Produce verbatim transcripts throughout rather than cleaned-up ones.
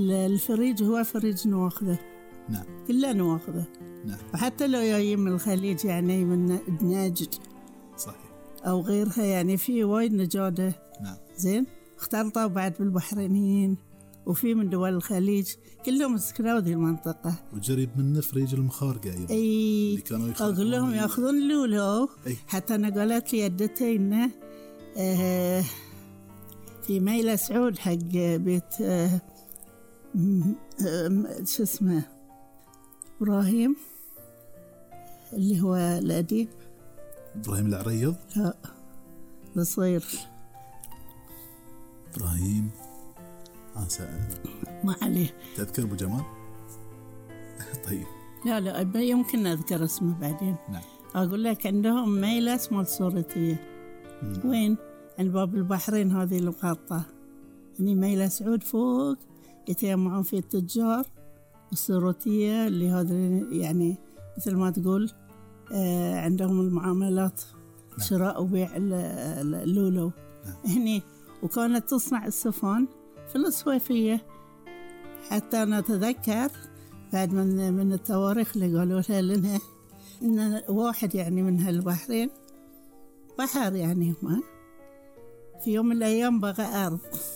الفريج هو فريج نواخذه. نعم. كله نواخذه. نعم. وحتى لو جاي من الخليج يعني من ناجد صحيح أو غيرها يعني في وايد نجادة. نعم. زين اختلطوا بعد بالبحرينيين وفي من دول الخليج كلهم سكنوا ذي المنطقة. وجريب من فريج المخارقة أيضا. أي أقول لهم يأخذون لولو. حتى أنا قالت لي يدتي إنه آه في ميلة سعود حق بيت آه شو اسمه إبراهيم اللي هو الأديب إبراهيم العريض. لا الصغير إبراهيم ما عليه. تذكر أبو جمال؟ طيب لا لا يمكن أذكر اسمه بعدين. نعم. أقول لك عندهم ميلة اسمها الصورتية. وين؟ عند باب البحرين هذه المقاطعة يعني ميلة سعود فوق يتجمعون في التجار والصورتية اللي هذا يعني مثل ما تقول آه عندهم المعاملات. نعم. شراء وبيع اللولو. نعم. هني وكانت تصنع السفن في الصويفية. حتى أنا أتذكر بعد من من التواريخ اللي قالوا لنا إن واحد يعني من هالبحرين بحر يعني ما في يوم من الأيام بغى أرض.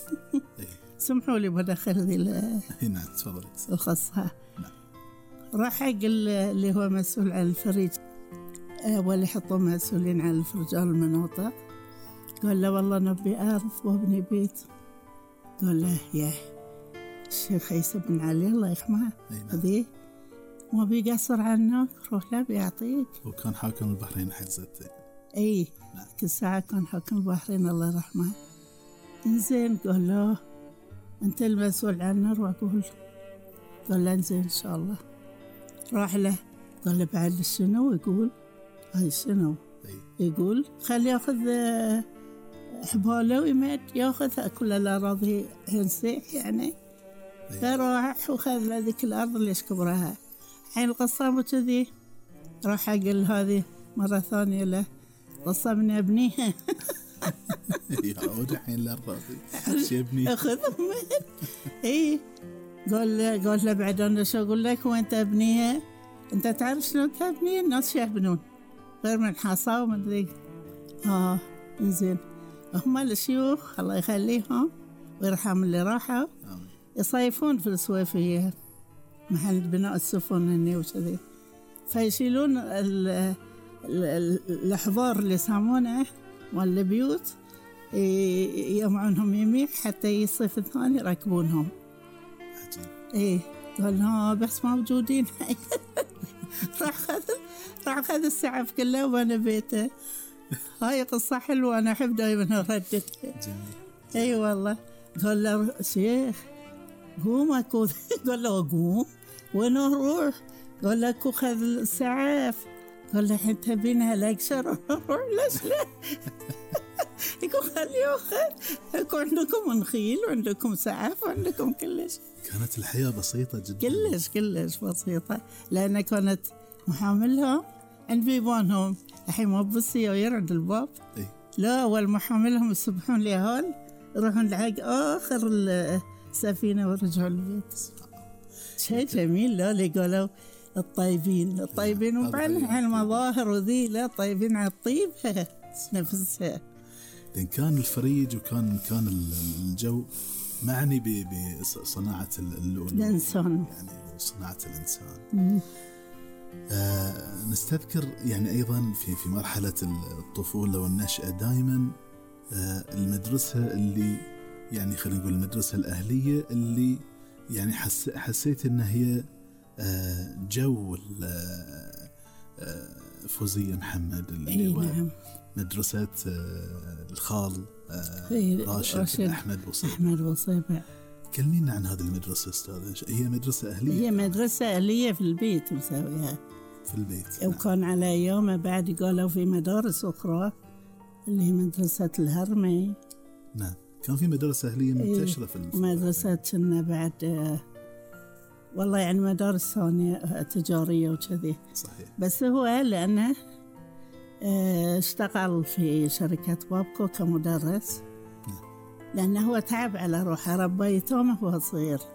سمحوا لي بدخل ذي نعم تفضلي الخاصة. نعم. راح حق اللي هو مسؤول عن الفريج واللي يحطون مسؤولين عن رجال المناطق قال له والله نبي أرض وابني بيت. قال له يا الشيخ عيسى بن علي الله يرحمه هذي ما بيقصر عنك روح له بيعطيك. وكان حاكم البحرين حجزت. اي نعم. كل ساعة كان حاكم البحرين الله يرحمه. انزين قال له انت المسؤول عنه روح قول. قال له انزين ان شاء الله. راح له قال له بعد السنة ويقول هاي السنة يقول خلي ياخذ حباله ويمد ياخذ كل الأراضي ينسيح يعني. فراح وخذ ذيك الأرض اللي كبرها. حين القصام وكذي راح قال هذه مرة ثانية له قصامني أبنيها. يعود الحين الأرض شي أبنيها أخذهم. إيه قال له قال له بعد أنا شو أقول لك وأنت أبنيها أنت تعرف شلون تبني الناس شو يبنون غير من حصى ومن ذي. آه إنزين هم الشيوخ الله يخليهم ويرحم اللي راحوا يصيفون في الصويفية محل بناء السفن هني وكذي. فيشيلون الأحبار اللي يسمونه والبيوت يجمعونهم يميح حتى يصيف الثاني يركبونهم. عجيب. إيه قال ها بس موجودين. راح خذ راح خذ السعف كله وانا بيته. هاي قصة حلوة أنا أحب دائما أرددها. أي والله. قال له شيخ قوم أكو. قال له قوم وين أروح؟ قال له أكو خذ السعف. قال له حين تبينها لأكسر أروح ليش لا. يقول خليه أخذ أكو عندكم نخيل وعندكم سعف وعندكم كلش. كانت الحياة بسيطة جدا. كلش كلش بسيطة لأن كانت محاملهم عند بيبانهم. الحين ما بالسيايير عند الباب. إيه؟ لا أول محاملهم يسبحون ليهال يروحون لحق آخر السفينة ورجعوا البيت. شيء جميل. لا اللي قالوا الطيبين الطيبين وبعدين على المظاهر وذي لا طيبين على الطيب نفسها. لأن كان الفريج وكان كان الجو معني بصناعة اللؤلؤ الإنسان يعني وصناعة الإنسان. آه نستذكر يعني أيضا في في مرحلة الطفولة والنشأة دائما آه المدرسة اللي يعني خلينا نقول المدرسة الأهلية اللي يعني حس حسيت إن هي آه جو آه فوزية محمد اللي هو نعم. مدرسة آه الخال آه راشد, راشد أحمد وصيبة. أحمد وصيبة. كلمينا عن هذه المدرسة أستاذ. هي مدرسة أهلية. هي مدرسة أهلية في البيت مسويها في البيت. وكان نعم. على أيام بعد قالوا في مدارس أخرى اللي هي مدرسة الهرمي. نعم كان في مدرسة أهلية منتشرة في الفضل. مدرسة كنا بعد آه والله يعني مدارس ثانية تجارية وكذي. صحيح. بس هو لأنه آه اشتغل في شركة بابكو كمدرس. نعم. لأنه هو تعب على روحه ربى يتامه وهو صغير.